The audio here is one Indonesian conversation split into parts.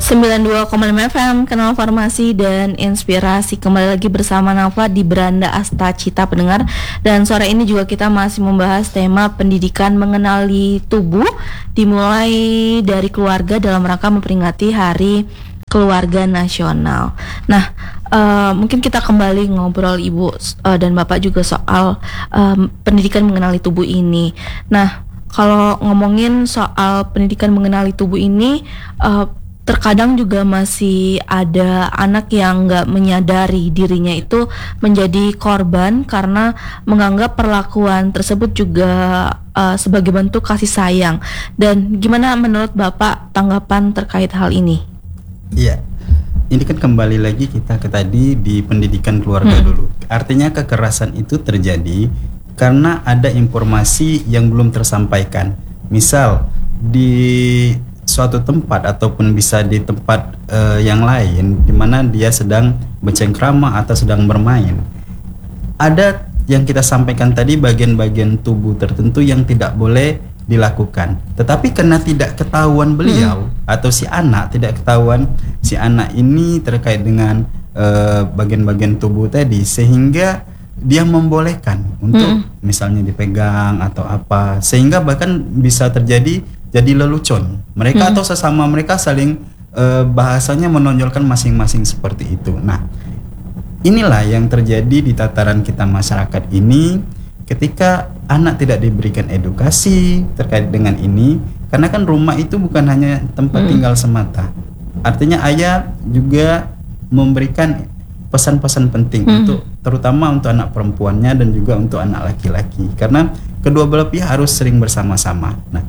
92,5 FM, Kanal Farmasi dan Inspirasi. Kembali lagi bersama Nafa di Beranda Asta Cita pendengar. Dan sore ini juga kita masih membahas tema pendidikan mengenali tubuh, dimulai dari keluarga dalam rangka memperingati Hari Keluarga Nasional. Nah, mungkin kita kembali ngobrol Ibu dan Bapak juga soal pendidikan mengenali tubuh ini. Nah, kalau ngomongin soal pendidikan mengenali tubuh ini, terkadang juga masih ada anak yang nggak menyadari dirinya itu menjadi korban karena menganggap perlakuan tersebut juga sebagai bentuk kasih sayang. Dan gimana menurut Bapak tanggapan terkait hal ini? Iya, ini kan kembali lagi kita ke tadi di pendidikan keluarga dulu. Artinya kekerasan itu terjadi karena ada informasi yang belum tersampaikan. Misal di suatu tempat ataupun bisa di tempat yang lain di mana dia sedang bercengkrama atau sedang bermain. Ada yang kita sampaikan tadi bagian-bagian tubuh tertentu yang tidak boleh dilakukan. Tetapi karena tidak ketahuan beliau atau si anak tidak ketahuan si anak ini terkait dengan bagian-bagian tubuh tadi, sehingga dia membolehkan untuk misalnya dipegang atau apa, sehingga bahkan bisa terjadi jadi lelucon mereka atau sesama mereka saling bahasanya menonjolkan masing-masing seperti itu. Nah, inilah yang terjadi di tataran kita masyarakat ini ketika anak tidak diberikan edukasi terkait dengan ini, karena kan rumah itu bukan hanya tempat tinggal semata. Artinya ayah juga memberikan pesan-pesan penting untuk terutama untuk anak perempuannya dan juga untuk anak laki-laki, karena kedua belah pihak harus sering bersama-sama. Nah,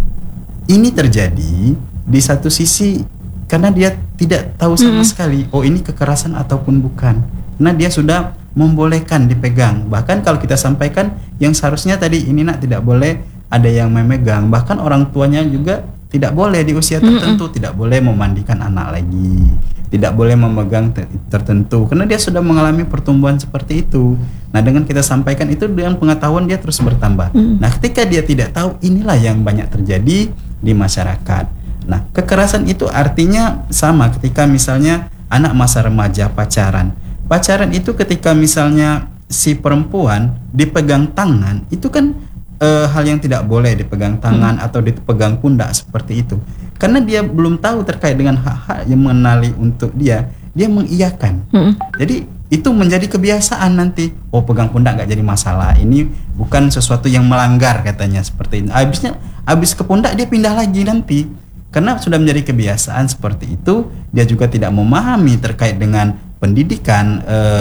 ini terjadi di satu sisi karena dia tidak tahu sama sekali, oh ini kekerasan ataupun bukan, karena dia sudah membolehkan dipegang. Bahkan kalau kita sampaikan yang seharusnya tadi ini nak tidak boleh ada yang memegang, bahkan orang tuanya juga tidak boleh di usia tertentu, tidak boleh memandikan anak lagi, tidak boleh memegang tertentu, karena dia sudah mengalami pertumbuhan seperti itu. Nah, dengan kita sampaikan itu dengan pengetahuan dia terus bertambah. Nah, ketika dia tidak tahu, inilah yang banyak terjadi di masyarakat. Nah, kekerasan itu artinya sama ketika misalnya anak masa remaja pacaran. Pacaran itu ketika misalnya si perempuan dipegang tangan, itu kan hal yang tidak boleh dipegang tangan atau dipegang pundak seperti itu. Karena dia belum tahu terkait dengan hak-hak yang mengenali untuk dia mengiyakan. Jadi itu menjadi kebiasaan nanti. Oh, pegang pundak gak jadi masalah. Ini bukan sesuatu yang melanggar katanya seperti itu. Habis ke pundak dia pindah lagi nanti. Karena sudah menjadi kebiasaan seperti itu, dia juga tidak memahami terkait dengan pendidikan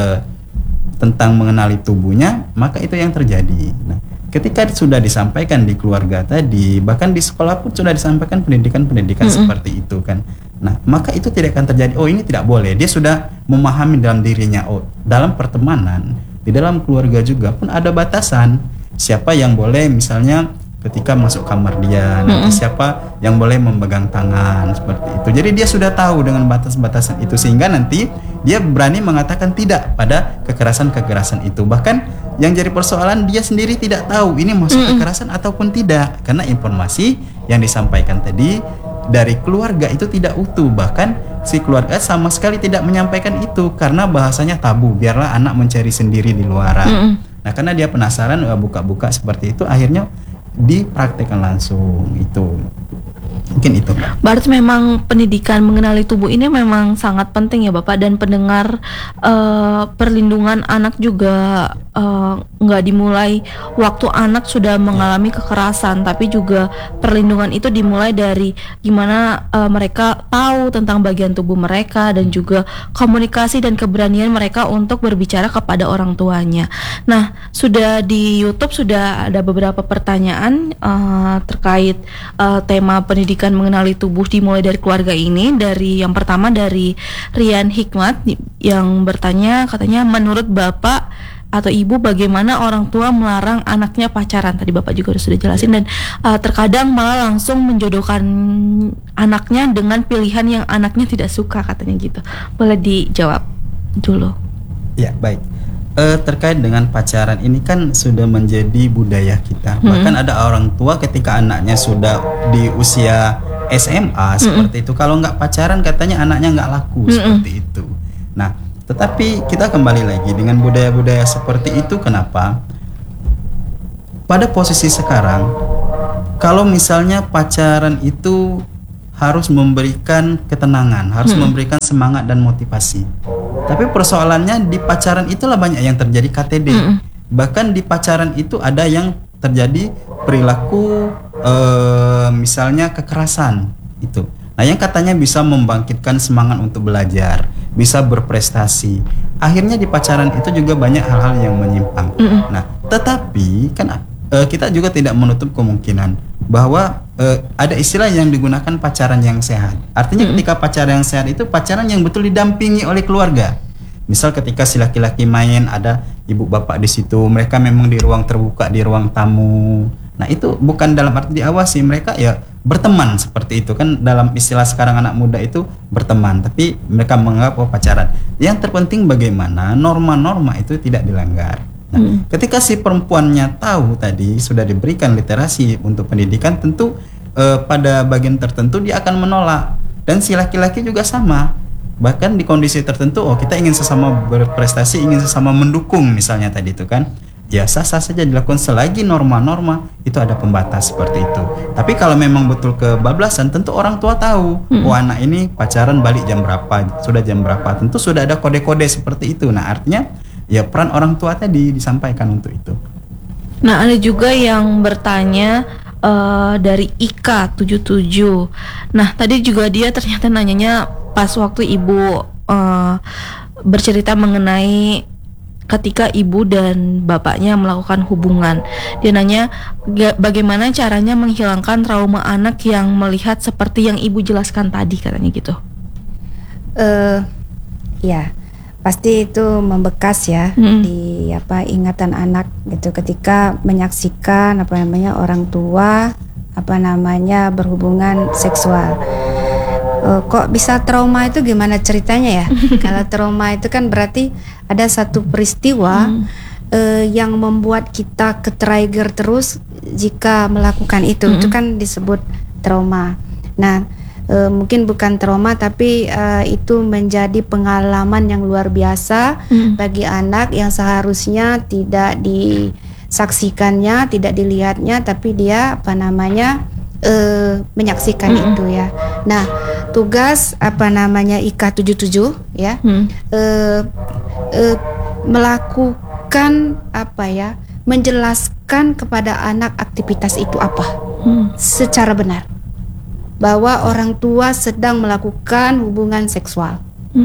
tentang mengenali tubuhnya, maka itu yang terjadi. Nah, ketika sudah disampaikan di keluarga tadi, bahkan di sekolah pun sudah disampaikan pendidikan seperti itu kan. Nah, maka itu tidak akan terjadi. Oh, ini tidak boleh. Dia sudah memahami dalam dirinya. Oh, dalam pertemanan, di dalam keluarga juga pun ada batasan. Siapa yang boleh misalnya ketika masuk kamar dia, nanti siapa yang boleh memegang tangan seperti itu. Jadi dia sudah tahu dengan batas-batasan itu, sehingga nanti dia berani mengatakan tidak pada kekerasan-kekerasan itu. Bahkan yang jadi persoalan dia sendiri tidak tahu ini masuk kekerasan ataupun tidak, karena informasi yang disampaikan tadi dari keluarga itu tidak utuh. Bahkan si keluarga sama sekali tidak menyampaikan itu karena bahasanya tabu, biarlah anak mencari sendiri di luaran. Nah, karena dia penasaran buka-buka seperti itu, akhirnya dipraktekkan langsung itu. Mungkin itu, Pak. Berarti memang pendidikan mengenali tubuh ini memang sangat penting ya Bapak, dan pendengar, perlindungan anak juga nggak dimulai waktu anak sudah mengalami kekerasan, tapi juga perlindungan itu dimulai dari gimana mereka tahu tentang bagian tubuh mereka dan juga komunikasi dan keberanian mereka untuk berbicara kepada orang tuanya. Nah, sudah di YouTube sudah ada beberapa pertanyaan terkait tema pendidikan mengenali tubuh dimulai dari keluarga ini. Dari yang pertama dari Rian Hikmat yang bertanya, katanya menurut Bapak atau Ibu bagaimana orang tua melarang anaknya pacaran? Tadi Bapak juga sudah jelasin, dan terkadang malah langsung menjodohkan anaknya dengan pilihan yang anaknya tidak suka, katanya gitu. Boleh dijawab dulu? Ya, baik. Terkait dengan pacaran ini kan sudah menjadi budaya kita. Bahkan ada orang tua ketika anaknya sudah di usia SMA seperti itu. Kalau nggak pacaran katanya anaknya nggak laku seperti itu. Nah, tetapi kita kembali lagi dengan budaya-budaya seperti itu. Kenapa? Pada posisi sekarang, kalau misalnya pacaran itu harus memberikan ketenangan, harus memberikan semangat dan motivasi. Tapi persoalannya di pacaran itulah banyak yang terjadi KTD. Bahkan di pacaran itu ada yang terjadi perilaku misalnya kekerasan itu. Nah, yang katanya bisa membangkitkan semangat untuk belajar, bisa berprestasi. Akhirnya di pacaran itu juga banyak hal-hal yang menyimpang. Nah, tetapi kan kita juga tidak menutup kemungkinan bahwa ada istilah yang digunakan pacaran yang sehat. Artinya ketika pacaran yang sehat itu pacaran yang betul didampingi oleh keluarga. Misal ketika si laki-laki main, ada ibu bapak di situ, mereka memang di ruang terbuka, di ruang tamu. Nah, itu bukan dalam arti diawasi, mereka ya berteman seperti itu kan, dalam istilah sekarang anak muda itu berteman, tapi mereka menganggap pacaran. Yang terpenting bagaimana norma-norma itu tidak dilanggar. Nah, ketika si perempuannya tahu tadi sudah diberikan literasi untuk pendidikan, tentu pada bagian tertentu dia akan menolak. Dan si laki-laki juga sama. Bahkan di kondisi tertentu, kita ingin sesama berprestasi, ingin sesama mendukung misalnya tadi itu kan, ya sah-sah saja dilakukan selagi norma-norma itu ada pembatas seperti itu. Tapi kalau memang betul kebablasan, tentu orang tua tahu, anak ini pacaran balik jam berapa, sudah jam berapa, tentu sudah ada kode-kode seperti itu. Nah, artinya ya peran orang tua tadi disampaikan untuk itu. Nah, ada juga yang bertanya dari Ika 77. Nah, tadi juga dia ternyata nanyanya pas waktu ibu bercerita mengenai ketika ibu dan bapaknya melakukan hubungan. Dia nanya bagaimana caranya menghilangkan trauma anak yang melihat seperti yang ibu jelaskan tadi, katanya gitu. Ya, pasti itu membekas ya di ingatan anak gitu, ketika menyaksikan orang tua berhubungan seksual. Kok bisa trauma itu gimana ceritanya ya? Kalau trauma itu kan berarti ada satu peristiwa yang membuat kita ke-trigger terus jika melakukan itu. Itu kan disebut trauma. Nah, mungkin bukan trauma, tapi itu menjadi pengalaman yang luar biasa bagi anak yang seharusnya tidak disaksikannya, tidak dilihatnya, tapi dia menyaksikan itu ya. Nah, tugas IKA 77 ya, melakukan menjelaskan kepada anak aktivitas itu apa secara benar, bahwa orang tua sedang melakukan hubungan seksual.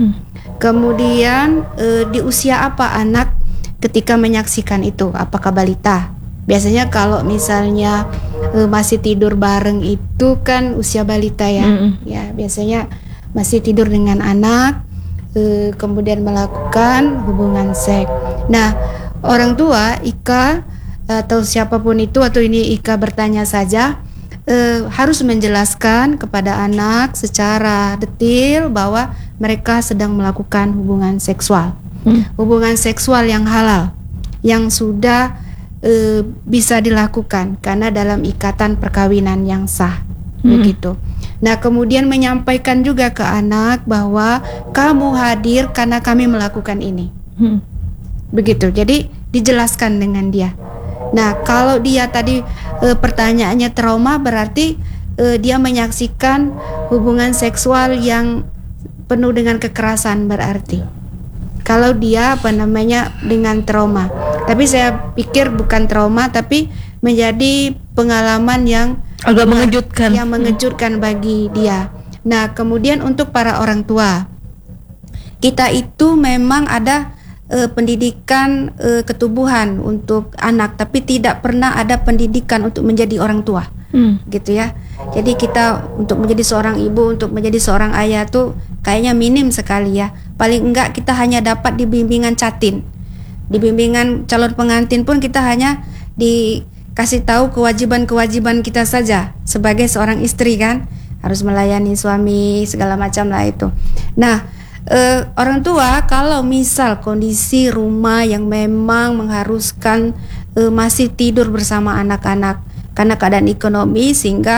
Kemudian di usia apa anak ketika menyaksikan itu, apakah balita? Biasanya kalau misalnya masih tidur bareng itu kan usia balita ya. Ya, biasanya masih tidur dengan anak, kemudian melakukan hubungan seks. Nah, orang tua Ika atau siapapun itu, atau ini Ika bertanya saja, harus menjelaskan kepada anak secara detail bahwa mereka sedang melakukan hubungan seksual. Hubungan seksual yang halal, yang sudah bisa dilakukan karena dalam ikatan perkawinan yang sah, begitu. Nah, kemudian menyampaikan juga ke anak bahwa kamu hadir karena kami melakukan ini, begitu. Jadi dijelaskan dengan dia. Nah, kalau dia tadi pertanyaannya trauma, berarti dia menyaksikan hubungan seksual yang penuh dengan kekerasan berarti. Kalau dia dengan trauma. Tapi saya pikir bukan trauma, tapi menjadi pengalaman yang agak mengejutkan. Yang mengejutkan bagi dia. Nah, kemudian untuk para orang tua, kita itu memang ada pendidikan ketubuhan untuk anak, tapi tidak pernah ada pendidikan untuk menjadi orang tua, gitu ya. Jadi kita untuk menjadi seorang ibu, untuk menjadi seorang ayah tuh kayaknya minim sekali ya. Paling enggak kita hanya dapat di bimbingan catin, di bimbingan calon pengantin pun kita hanya dikasih tahu kewajiban-kewajiban kita saja sebagai seorang istri kan, harus melayani suami segala macam lah itu. Nah, orang tua kalau misal kondisi rumah yang memang mengharuskan masih tidur bersama anak-anak karena keadaan ekonomi, sehingga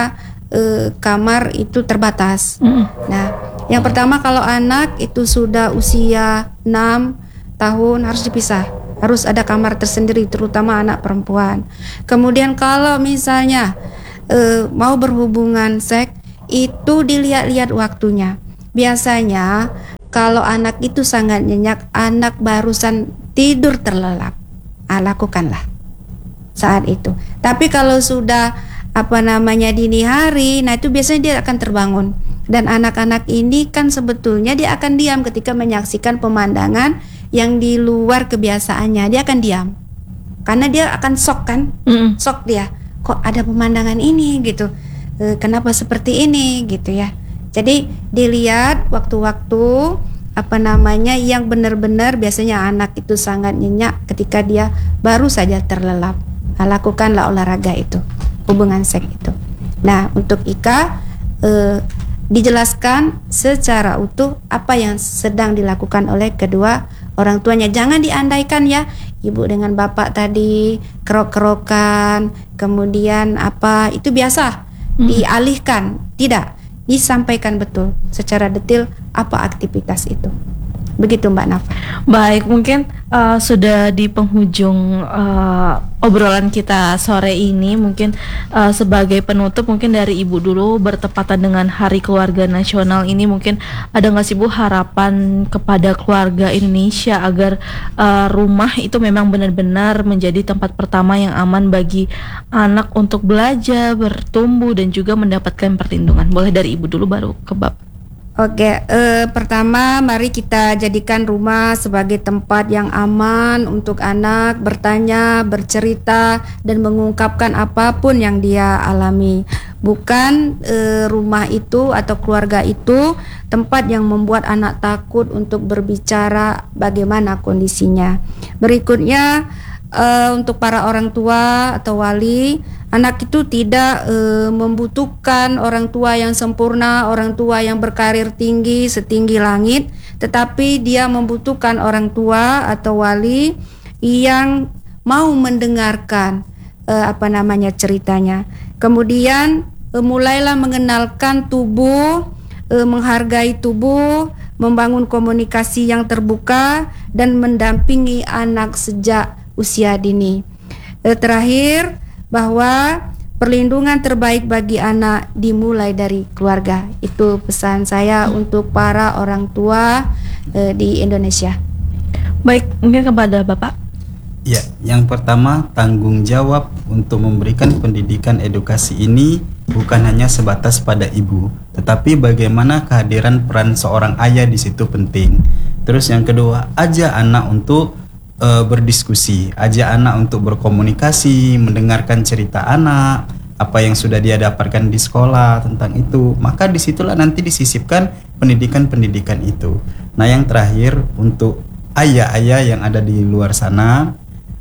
kamar itu terbatas. Nah, yang pertama kalau anak itu sudah usia 6 tahun harus dipisah. Harus ada kamar tersendiri, terutama anak perempuan. Kemudian kalau misalnya mau berhubungan seks, itu dilihat-lihat waktunya. Biasanya kalau anak itu sangat nyenyak, anak barusan tidur terlelap, lakukanlah saat itu. Tapi kalau sudah dini hari, nah itu biasanya dia akan terbangun. Dan anak-anak ini kan sebetulnya dia akan diam ketika menyaksikan pemandangan yang di luar kebiasaannya. Dia akan diam karena dia akan shock kan, shock dia. Kok ada pemandangan ini gitu, kenapa seperti ini gitu ya. Jadi dilihat waktu-waktu yang benar-benar biasanya anak itu sangat nyenyak ketika dia baru saja terlelap. Lakukanlah olahraga itu, hubungan seks itu. Nah, untuk Ika dijelaskan secara utuh apa yang sedang dilakukan oleh kedua orang tuanya. Jangan diandaikan ya, ibu dengan bapak tadi kerok-kerokan, kemudian itu biasa dialihkan. Tidak, disampaikan betul secara detail apa aktivitas itu. Begitu Mbak Nafa. Baik, mungkin sudah di penghujung obrolan kita sore ini. Mungkin sebagai penutup, mungkin dari Ibu dulu, bertepatan dengan Hari Keluarga Nasional ini, mungkin ada nggak sih Bu harapan kepada keluarga Indonesia agar rumah itu memang benar-benar menjadi tempat pertama yang aman bagi anak untuk belajar, bertumbuh, dan juga mendapatkan perlindungan? Boleh dari Ibu dulu, baru ke Bapak. Oke, pertama mari kita jadikan rumah sebagai tempat yang aman untuk anak bertanya, bercerita, dan mengungkapkan apapun yang dia alami. Bukan rumah itu atau keluarga itu tempat yang membuat anak takut untuk berbicara bagaimana kondisinya. Berikutnya, untuk para orang tua atau wali, anak itu tidak membutuhkan orang tua yang sempurna, orang tua yang berkarir tinggi setinggi langit, tetapi dia membutuhkan orang tua atau wali yang mau mendengarkan ceritanya. Kemudian mulailah mengenalkan tubuh, menghargai tubuh, membangun komunikasi yang terbuka, dan mendampingi anak sejak usia dini. Terakhir, bahwa perlindungan terbaik bagi anak dimulai dari keluarga. Itu pesan saya untuk para orang tua di Indonesia. Baik, mungkin kepada Bapak. Ya, yang pertama, tanggung jawab untuk memberikan pendidikan edukasi ini bukan hanya sebatas pada ibu, tetapi bagaimana kehadiran peran seorang ayah di situ penting. Terus yang kedua, ajak anak untuk berdiskusi, ajak anak untuk berkomunikasi, mendengarkan cerita anak, apa yang sudah dia dapatkan di sekolah tentang itu. Maka disitulah nanti disisipkan pendidikan-pendidikan itu. Nah, yang terakhir, untuk ayah-ayah yang ada di luar sana,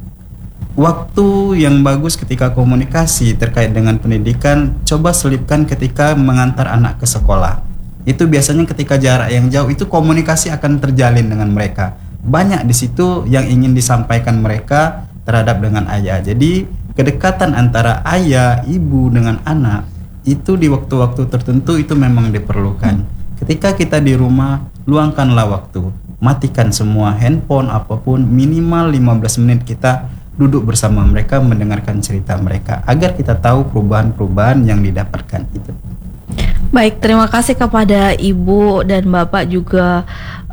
waktu yang bagus ketika komunikasi terkait dengan pendidikan, coba selipkan ketika mengantar anak ke sekolah. Itu biasanya ketika jarak yang jauh itu komunikasi akan terjalin dengan mereka. Banyak di situ yang ingin disampaikan mereka terhadap dengan ayah. Jadi kedekatan antara ayah, ibu dengan anak itu di waktu-waktu tertentu itu memang diperlukan. Ketika kita di rumah, luangkanlah waktu, matikan semua handphone apapun, minimal 15 menit kita duduk bersama mereka, mendengarkan cerita mereka, agar kita tahu perubahan-perubahan yang didapatkan itu. Baik, terima kasih kepada Ibu dan Bapak juga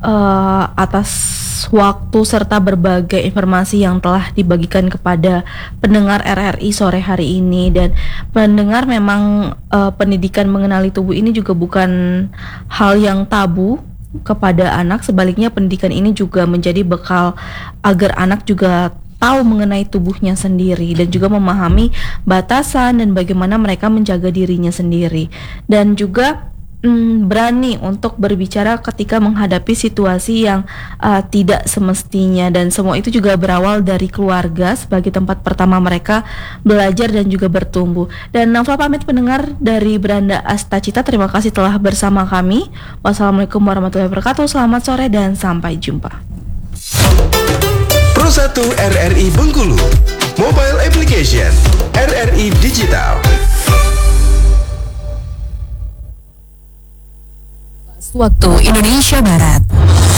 atas waktu serta berbagai informasi yang telah dibagikan kepada pendengar RRI sore hari ini. Dan pendengar, memang pendidikan mengenali tubuh ini juga bukan hal yang tabu kepada anak. Sebaliknya, pendidikan ini juga menjadi bekal agar anak juga tahu mengenai tubuhnya sendiri dan juga memahami batasan dan bagaimana mereka menjaga dirinya sendiri, dan juga berani untuk berbicara ketika menghadapi situasi yang tidak semestinya. Dan semua itu juga berawal dari keluarga sebagai tempat pertama mereka belajar dan juga bertumbuh. Dan Nafa pamit pendengar dari Beranda Astacita. Terima kasih telah bersama kami. Wassalamualaikum warahmatullahi wabarakatuh. Selamat sore dan sampai jumpa. Pro 1 RRI Bengkulu, mobile application RRI Digital. Waktu Indonesia Barat.